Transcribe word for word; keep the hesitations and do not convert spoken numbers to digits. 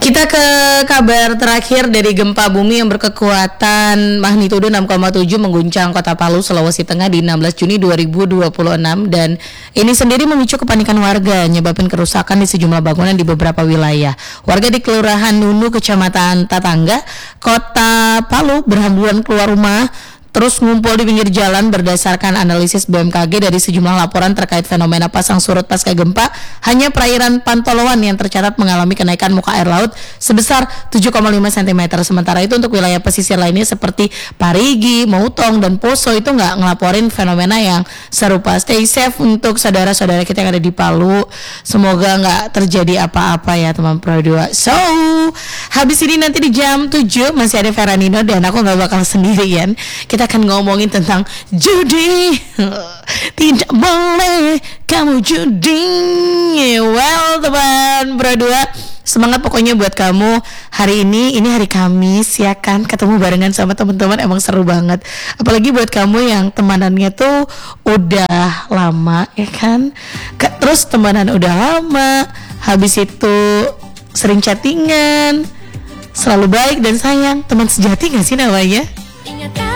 Kita ke kabar terakhir dari gempa bumi yang berkekuatan magnitudo enam koma tujuh mengguncang kota Palu, Sulawesi Tengah di enam belas Juni dua ribu dua puluh enam, dan ini sendiri memicu kepanikan warga, nyebabin kerusakan di sejumlah bangunan di beberapa wilayah. Warga di Kelurahan Nunu, Kecamatan Tatangga, Kota Palu berhamburan keluar rumah, terus ngumpul di pinggir jalan. Berdasarkan analisis B M K G dari sejumlah laporan terkait fenomena pasang surut pasca gempa, hanya perairan Pantoloan yang tercatat mengalami kenaikan muka air laut sebesar tujuh koma lima sentimeter. Sementara itu untuk wilayah pesisir lainnya seperti Parigi, Mautong, dan Poso itu nggak ngelaporin fenomena yang serupa. Stay safe untuk saudara-saudara kita yang ada di Palu. Semoga nggak terjadi apa-apa ya teman Pro dua. So, habis ini nanti di jam tujuh masih ada Veranino dan aku nggak bakal sendirian. Kita akan ngomongin tentang judi. Tidak boleh kamu judi. Well teman Pro dua, semangat pokoknya buat kamu hari ini. Ini hari Kamis ya kan, ketemu barengan sama teman-teman emang seru banget. Apalagi buat kamu yang temanannya tuh udah lama ya kan, terus temenan udah lama, habis itu sering chattingan, selalu baik dan sayang. Teman sejati gak sih namanya?